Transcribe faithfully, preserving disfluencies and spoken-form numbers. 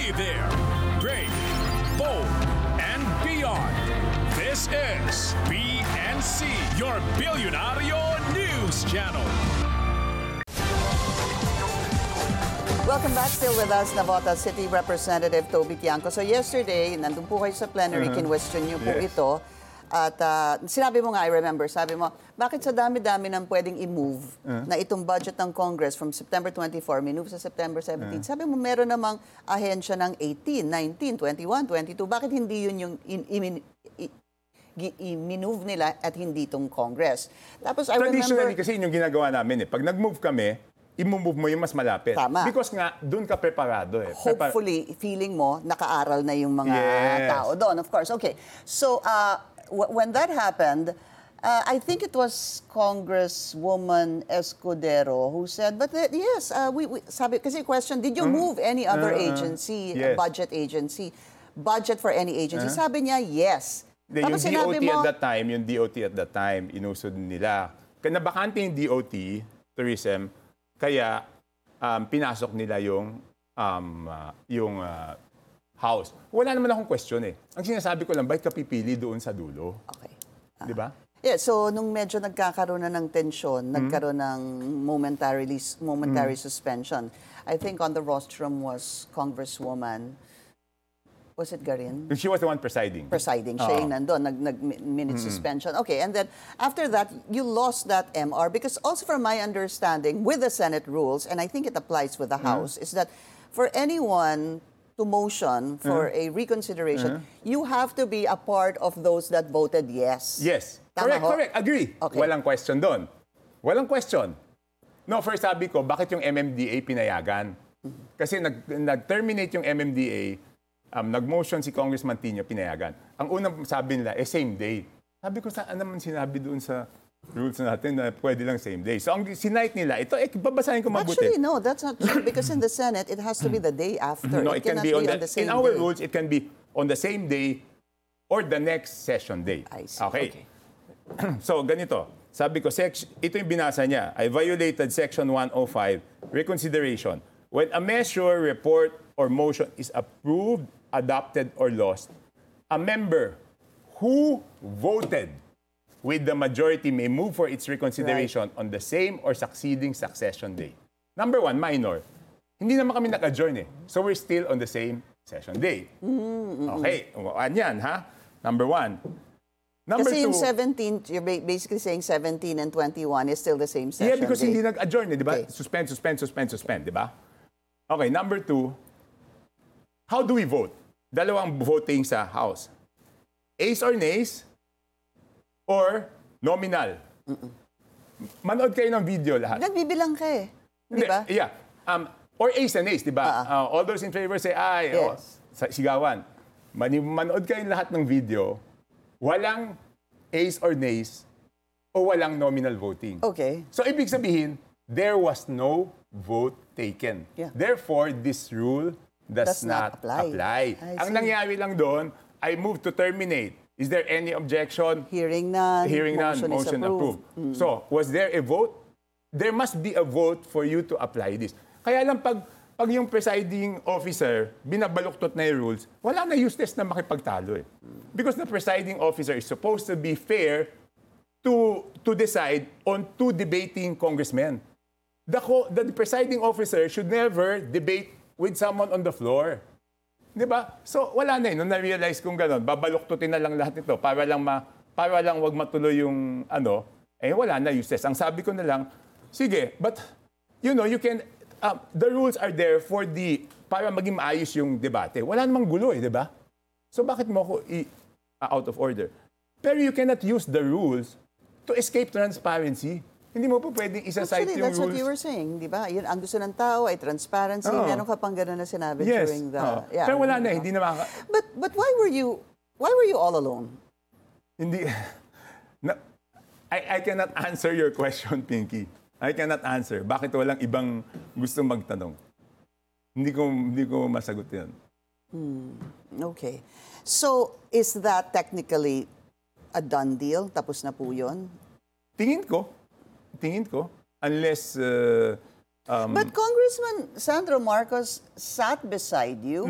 Be there, brave, bold, and beyond. This is B N C, your Bilyonaryo News Channel. Welcome back. Still with us, Navota City Representative Toby Tiangco. So yesterday, nandun po kayo sa plenary, uh-huh. kinwestiyon niyo po Yes. ito. At uh, sinabi mo nga, I remember, sabi mo, bakit sa dami-dami nang pwedeng i-move uh-huh. na itong budget ng Congress from September twenty-four, minove sa September seventeenth. Uh-huh. Sabi mo, meron namang ahensya ng eighteen, nineteen, twenty-one, twenty-two. Bakit hindi yun yung in, in, in, i-minove nila at hindi itong Congress? Tapos I Traditionally, remember... kasi yun yung ginagawa namin eh. Pag nag-move kami, i-move mo yung mas malapit. Tama. Because nga, doon ka preparado eh. Hopefully, Prepar- feeling mo, nakaaral na yung mga yes. tao doon, of course. Okay. So, uh, w- when that happened, uh, I think it was Congresswoman Escudero who said, but uh, yes, uh, we, we, sabi, kasi question, did you uh, move any other uh, agency, yes. budget agency, budget for any agency? Uh, Sabi niya, yes. De, Tapos yung D O T mo, at that time, yung D O T at that time, inusod nila. Kaya nabakante yung D O T, tourism, kaya um, pinasok nila yung um, uh, yung uh, house. Wala naman akong question eh. Ang sinasabi ko lang, bakit ka pipili doon sa dulo? Okay. Uh, Di ba? Yeah, so nung medyo nagkakaroon na ng tensyon, mm-hmm. nagkaroon ng momentarily momentary mm-hmm. suspension. I think on the rostrum was Congresswoman, was it Garin? She was the one presiding. Presiding. Siya yung nandun, nag, nag minute mm-hmm. suspension. Okay, and then after that, you lost that M R because also from my understanding with the Senate rules, and I think it applies with the House, mm-hmm. is that for anyone to motion for mm-hmm. a reconsideration, mm-hmm. you have to be a part of those that voted yes. Yes. Tama correct, ho? correct. Agree. Okay. Walang question doon. Walang question. No, first sabi ko, bakit yung M M D A pinayagan? Kasi nag, nag-terminate yung M M D A, um, nag-motion si Congressman Tino, pinayagan. Ang unang sabi nila, eh, same day. Sabi ko, saan naman sinabi doon sa rules natin na pwede lang same day? So, ang sinight nila, ito, eh, babasahin ko mabuti. Actually, no, that's not true. Because in the Senate, it has to be the day after. No, it, it can be on, the, be on the same in our day. rules, it can be on the same day or the next session day. I see. Okay. Okay. So, ganito. Sabi ko, sec- ito yung binasa niya. I violated Section one oh five, reconsideration. When a measure, report, or motion is approved, adopted, or lost, a member who voted with the majority may move for its reconsideration right. on the same or succeeding succession day. Number one, minor. Hindi naman kami nag-adjourn eh. So we're still on the same session day. Mm-hmm. Okay, umaan yan, ha? Number one. Number Kasi two, yung seventeen, you're basically saying seventeen and twenty-one is still the same session yeah, because day. hindi nag-adjourn eh, di ba? Okay. Suspend, suspend, suspend, suspend, di ba? Okay, number two, how do we vote? Dalawang voting sa House. Ayes or nays? Or nominal? Mm-mm. Manood kayo ng video lahat. Nagbibilang ka eh. Di ba? Yeah. Um, or ayes and nays, di ba? Uh-uh. Uh, all those in favor say aye. Yes. O, sigawan. Mani- manood kayo lahat ng video. Walang ayes or nays o walang nominal voting. Okay. So, ibig sabihin, there was no vote taken. Yeah. Therefore, this rule does, Does not not, apply. apply. I Ang see. nangyari lang doon, I move to terminate. Is there any objection? Hearing none. Hearing motion none, is motion approved. approved. Mm. So, was there a vote? There must be a vote for you to apply this. Kaya lang pag, pag yung presiding officer, binabaluktot na yung rules, wala na useless na makipagtalo eh. Because the presiding officer is supposed to be fair to, to decide on two debating congressmen. The, co- the presiding officer should never debate with someone on the floor. Di ba? So, wala na eh. Nung na-realize kong gano'n, babaluktutin na lang lahat ito para lang, ma, para lang wag matuloy yung ano, eh wala na, useless. Ang sabi ko na lang, sige, but, you know, you can, uh, the rules are there for the, para maging maayos yung debate. Wala namang gulo eh, di ba? So, bakit mo ako i- uh, out of order? Pero you cannot use the rules to escape transparency. Hindi mo po pwedeng isa-cite Actually, yung that's rules. what you were saying, di ba? Yun, ang gusto ng tao ay transparency. Oo. Meron ka pang gano'n na sinabi Yes. during the... Oo. Yeah, Pero wala na, uh, hindi na maka... But, but why were you, why were you all alone? Hindi... na, I, I cannot answer your question, Pinky. I cannot answer. Bakit walang ibang gustong magtanong? Hindi ko, hindi ko masagot yan. Hmm. Okay. So, is that technically a done deal? Tapos na po yun? Tingin ko. Tingin ko. Unless... Uh, um, But Congressman Sandro Marcos sat beside you